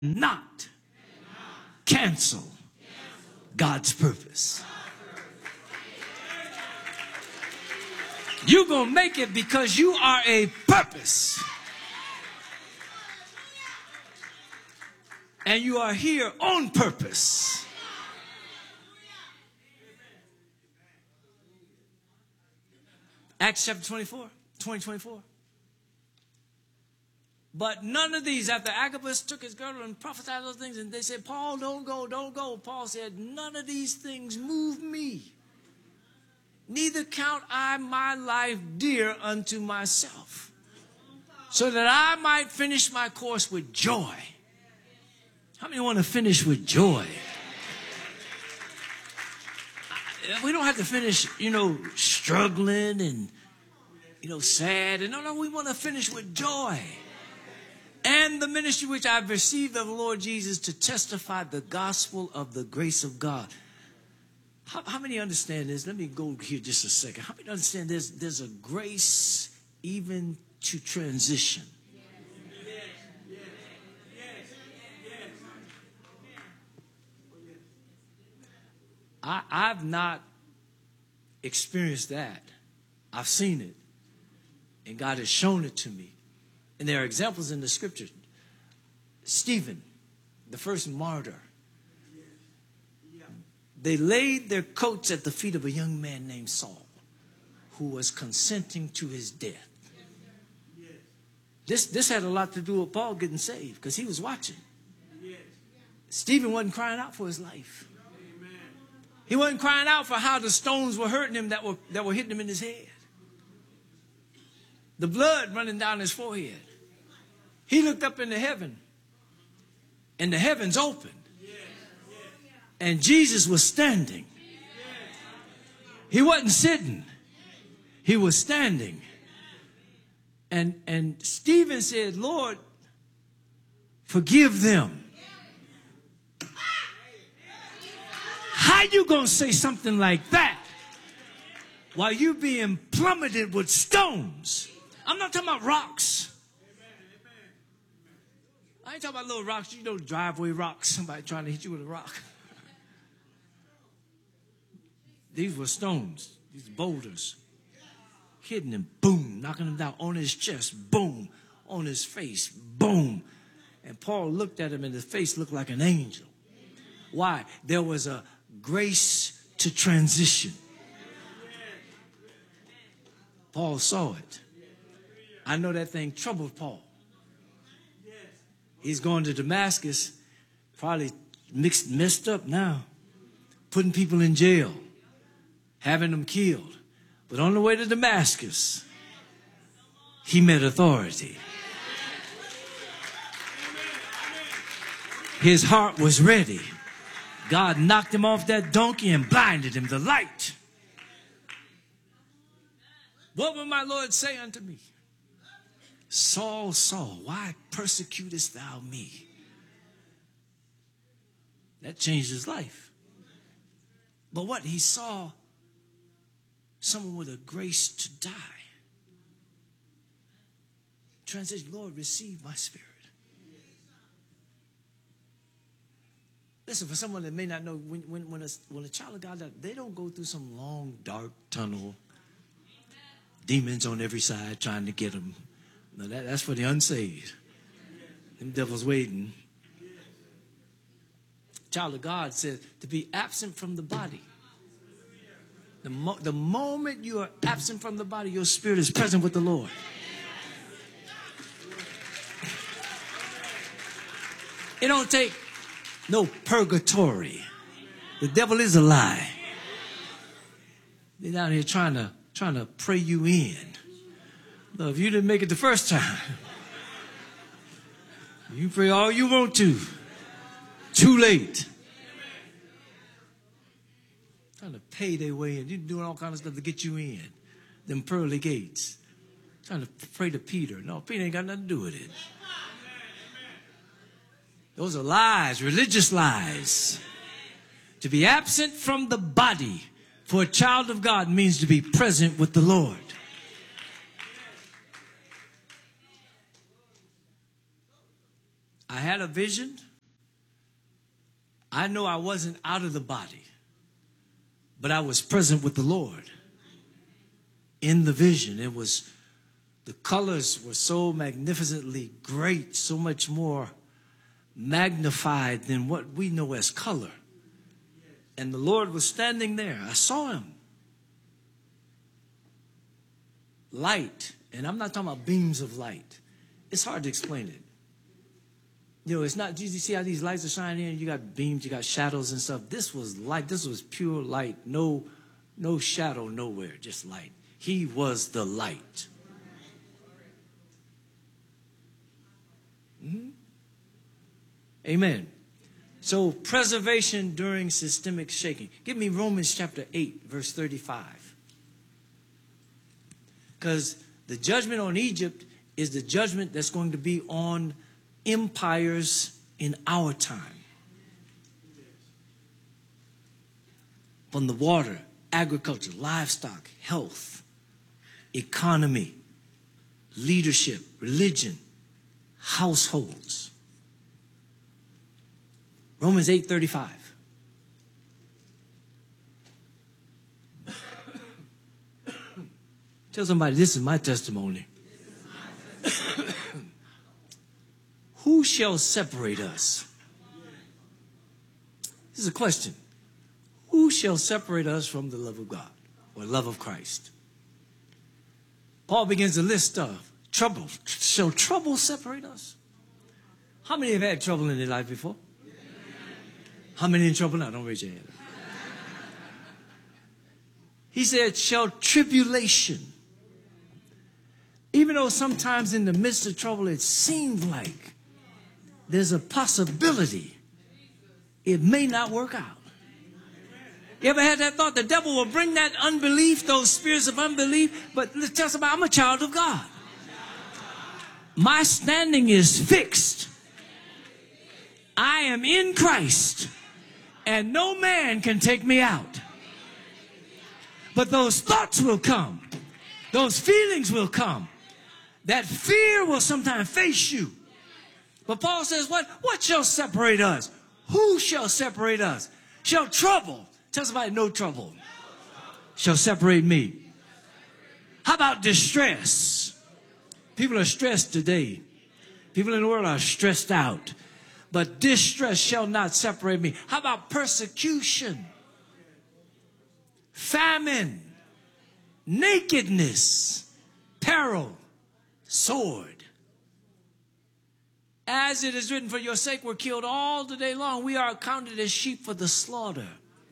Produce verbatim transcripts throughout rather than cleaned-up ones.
not cancel God's purpose. You're going to make it because you are a purpose. And you are here on purpose. Acts chapter twenty-four, twenty, twenty-four. But none of these, after Agabus took his girdle and prophesied those things, and they said, Paul, don't go, don't go. Paul said, none of these things move me. Neither count I my life dear unto myself, so that I might finish my course with joy. How many want to finish with joy? We don't have to finish, you know, struggling and, you know, sad. And no, no, we want to finish with joy. And the ministry which I've received of the Lord Jesus to testify the gospel of the grace of God. How, how many understand this? Let me go here just a second. How many understand there's, there's a grace even to transition? I, I've not experienced that. I've seen it. And God has shown it to me. And there are examples in the scripture. Stephen, the first martyr. They laid their coats at the feet of a young man named Saul, who was consenting to his death. This, this had a lot to do with Paul getting saved, because he was watching. Stephen wasn't crying out for his life. He wasn't crying out for how the stones were hurting him that were, that were hitting him in his head. The blood running down his forehead. He looked up into heaven, and the heavens opened, and Jesus was standing. He wasn't sitting. He was standing. And, and Stephen said, Lord, forgive them. How you going to say something like that while you being plummeted with stones? I'm not talking about rocks. I ain't talking about little rocks. You know, driveway rocks. Somebody trying to hit you with a rock. These were stones. These boulders. Hitting him. Boom. Knocking him down on his chest. Boom. On his face. Boom. And Paul looked at him, and his face looked like an angel. Why? There was a grace to transition. Paul saw it. I know that thing troubled Paul. He's going to Damascus, probably mixed, messed up now, putting people in jail, having them killed. But on the way to Damascus, he met authority. His heart was ready. God knocked him off that donkey and blinded him to light. What will my Lord say unto me? Saul, Saul, why persecutest thou me? That changed his life. But what? He saw someone with a grace to die. Transition, Lord, receive my spirit. Listen, for someone that may not know, when, when, when, a, when a child of God, they don't go through some long, dark tunnel. Demons on every side trying to get them. No, that, that's for the unsaved. Them devils waiting. Child of God says to be absent from the body. The, mo the moment you are absent from the body, your spirit is present with the Lord. It don't take no purgatory. The devil is a lie. They're down here trying to trying to pray you in. No, if you didn't make it the first time, you pray all you want to. Too late. Trying to pay their way in. You're doing all kinds of stuff to get you in. Them pearly gates. Trying to pray to Peter. No, Peter ain't got nothing to do with it. Those are lies, religious lies. To be absent from the body for a child of God means to be present with the Lord. I had a vision I know I wasn't out of the body, but I was present with the Lord in the vision. It was, the colors were so magnificently great, so much more magnified than what we know as color. And the Lord was standing there. I saw him. Light. And I'm not talking about beams of light. It's hard to explain it. You know, it's not, you see how these lights are shining in? You got beams, you got shadows and stuff. This was light. This was pure light. No, no shadow nowhere, just light. He was the light. Mm-hmm. Amen. So preservation during systemic shaking. Give me Romans chapter eight, verse thirty-five. Because the judgment on Egypt is the judgment that's going to be on empires in our time. From the water, agriculture, livestock, health, economy, leadership, religion, households. Romans eight thirty-five. Tell somebody, this is my testimony. Who shall separate us? This is a question. Who shall separate us from the love of God or love of Christ? Paul begins a list of trouble. Shall trouble separate us? How many have had trouble in their life before? How many in trouble now? Don't raise your hand. He said, shall tribulation. Even though sometimes in the midst of trouble it seems like there's a possibility it may not work out. You ever had that thought? The devil will bring that unbelief, those spirits of unbelief. But let's tell somebody, I'm a child of God. My standing is fixed. I am in Christ. And no man can take me out. But those thoughts will come. Those feelings will come. That fear will sometimes face you. But Paul says, what? What shall separate us? Who shall separate us? Shall trouble. Tell somebody, no trouble. Shall separate me. How about distress? People are stressed today. People in the world are stressed out. But distress shall not separate me. How about persecution? Famine. Nakedness. Peril. Sword. As it is written, for your sake we're killed all the day long. We are accounted as sheep for the slaughter.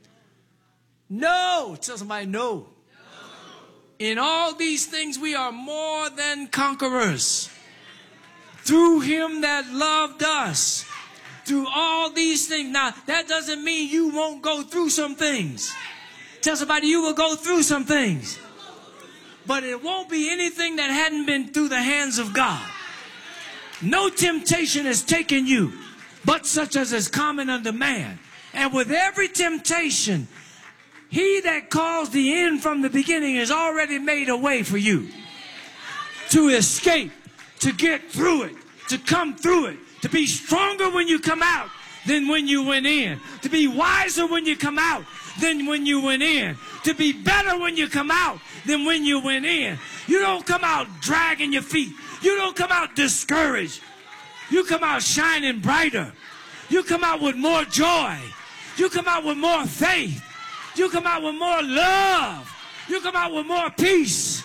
No. Tell somebody no. No. In all these things we are more than conquerors. Through him that loved us. Through all these things. Now, that doesn't mean you won't go through some things. Tell somebody you will go through some things. But it won't be anything that hadn't been through the hands of God. No temptation has taken you, but such as is common unto man. And with every temptation, he that calls the end from the beginning has already made a way for you to escape, to get through it, to come through it, to be stronger when you come out than when you went in, to be wiser when you come out than when you went in, to be better when you come out than when you went in. You don't come out dragging your feet. You don't come out discouraged. You come out shining brighter. You come out with more joy. You come out with more faith. You come out with more love. You come out with more peace.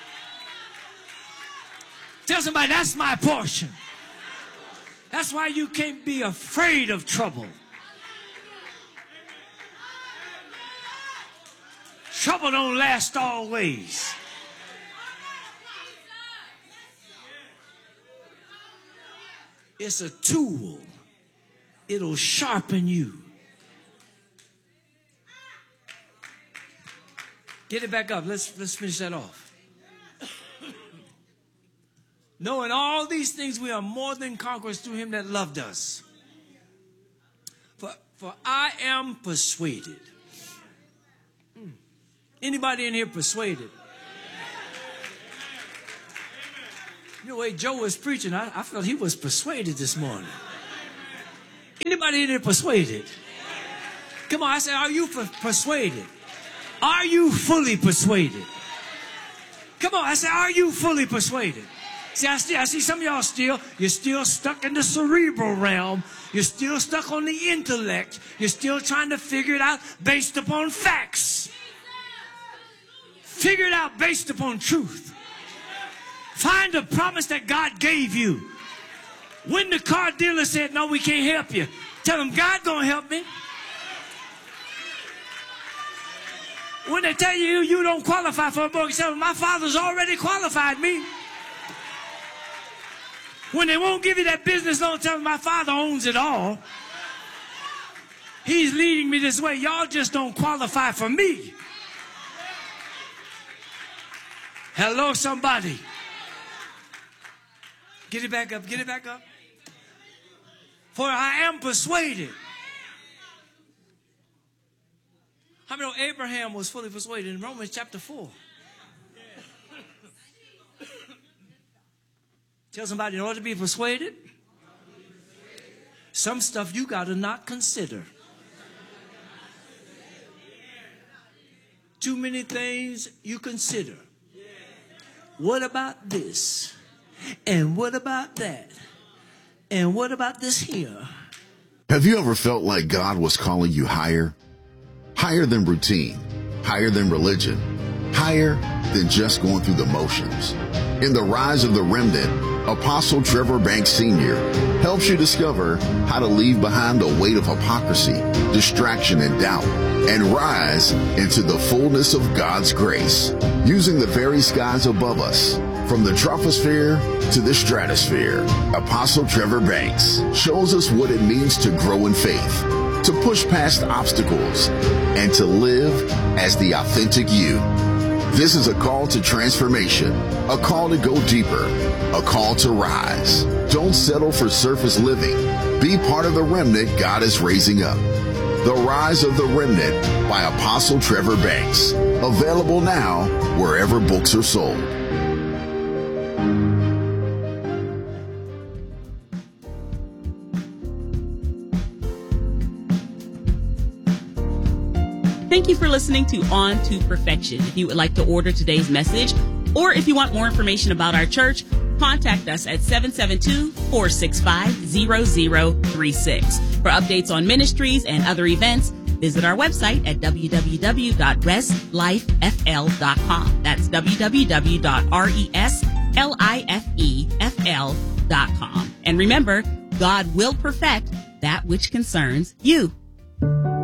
Tell somebody, that's my portion. That's why you can't be afraid of trouble. Trouble don't last always. It's a tool. It'll sharpen you. Get it back up. Let's, let's finish that off. Knowing all these things, we are more than conquerors through him that loved us. For, for I am persuaded. Anybody in here persuaded? You know, the way Joe was preaching, I, I felt he was persuaded this morning. Anybody in here persuaded? Come on, I said, are you per- persuaded? Are you fully persuaded? Come on, I said, are you fully persuaded? See, I, still, I see some of y'all still, you're still stuck in the cerebral realm. You're still stuck on the intellect. You're still trying to figure it out based upon facts. Figure it out based upon truth. Find the promise that God gave you. When the car dealer said, no, we can't help you, tell him, God gonna help me. When they tell you you don't qualify for a mortgage, tell them, my father's already qualified me. When they won't give you that business loan, tell them, my father owns it all. He's leading me this way. Y'all just don't qualify for me. Hello, somebody. Get it back up. Get it back up. For I am persuaded. How many know Abraham was fully persuaded in Romans chapter four? Tell somebody, in order to be persuaded, some stuff you got to not consider. Too many things you consider. What about this? And what about that? And what about this here? Have you ever felt like God was calling you higher? Higher than routine, higher than religion, higher than just going through the motions. In The Rise of the Remnant, Apostle Trevor Banks Senior helps you discover how to leave behind the weight of hypocrisy, distraction, and doubt, and rise into the fullness of God's grace, using the very skies above us. From the troposphere to the stratosphere, Apostle Trevor Banks shows us what it means to grow in faith, to push past obstacles, and to live as the authentic you. This is a call to transformation, a call to go deeper, a call to rise. Don't settle for surface living. Be part of the remnant God is raising up. The Rise of the Remnant by Apostle Trevor Banks. Available now wherever books are sold. Thank you for listening to On to Perfection. If you would like to order today's message, or if you want more information about our church, contact us at seven seven two, four six five, zero zero three six. For updates on ministries and other events, visit our website at w w w dot rest life f l dot com. That's w w w dot rest life f l dot com. And remember, God will perfect that which concerns you.